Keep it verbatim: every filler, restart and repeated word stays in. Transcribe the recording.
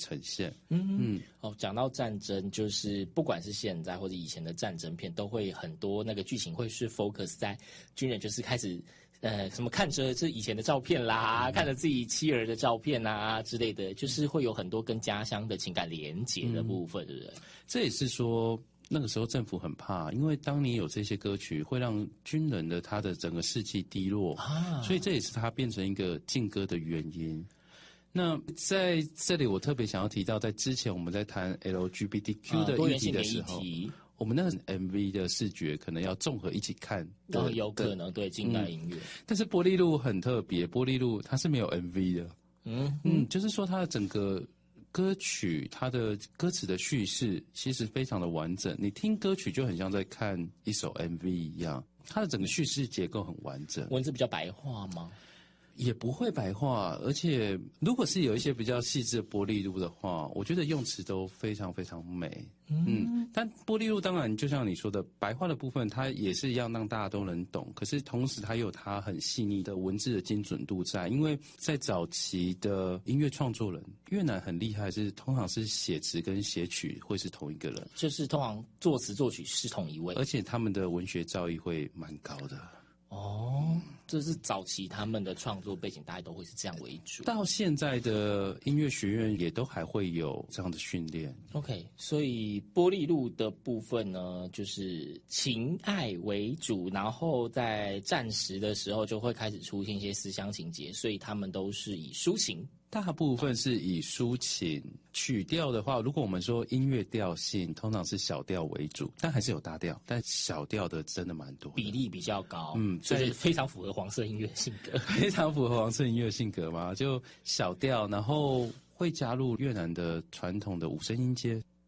呈现。 嗯嗯，哦，讲到战争，就是不管是现在或者以前的战争片，都会很多那个剧情会是 focus 在军人就是开始呃什么看着这以前的照片啦，嗯、看着自己妻儿的照片啊之类的，就是会有很多跟家乡的情感连结的部分，嗯、对不对？ 这也是说。那个时候政府很怕，因为当你有这些歌曲，会让军人的他的整个士气低落啊，所以这也是他变成一个禁歌的原因。那在这里，我特别想要提到，在之前我们在谈 L G B T Q 的议题的时候，啊、我们那个 M V 的视觉可能要综合一起看， 都有可能对近代音乐、嗯。 但是玻璃路很特别，玻璃路它是没有 M V 的，嗯嗯，就是说它的整个。歌曲它的歌词的叙事其实非常的完整，你听歌曲就很像在看一首 M V 一样，它的整个叙事结构很完整。 文字比较白话吗？ 也不会白话，而且如果是有一些比较细致的玻璃路的话，我觉得用词都非常非常美。嗯, 嗯，但玻璃路当然就像你说的，白话的部分它也是一样让大家都能懂，可是同时它有它很细腻的文字的精准度在，因为在早期的音乐创作人，越南很厉害，是通常是写词跟写曲会是同一个人， 就是通常作词作曲是同一位， 而且他们的文学造诣会蛮高的。 哦，这是早期他们的创作背景，大概都会是这样为主。 到现在的音乐学院也都还会有这样的训练。 OK， 所以玻璃路的部分呢，就是情爱为主，然后在战时的时候就会开始出现一些思乡情节，所以他们都是以抒情。 大部分是以抒情，曲调的话，如果我们说音乐调性，通常是小调为主，但还是有大调，但小调的真的蛮多的， 比例比较高，嗯，就是非常符合黄色音乐性格， 非常符合黄色音乐性格嘛，就小调，然后会加入越南的传统的五声音阶，